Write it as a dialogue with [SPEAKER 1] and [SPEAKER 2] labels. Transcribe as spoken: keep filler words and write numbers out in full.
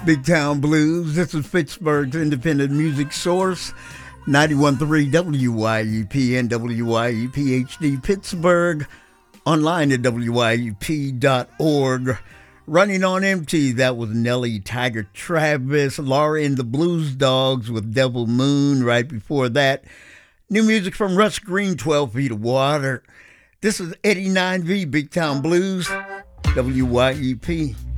[SPEAKER 1] Big Town Blues. This is Pittsburgh's independent music source, ninety-one point three W Y U P and W Y U P H D Pittsburgh, online at W Y U P dot org. Running on Empty, that was Nellie Tiger Travis, Laura and the Blues Dogs with Devil Moon. Right before that, new music from Russ Green, twelve Feet of Water. This is eighty-nine V Big Town Blues, W Y U P.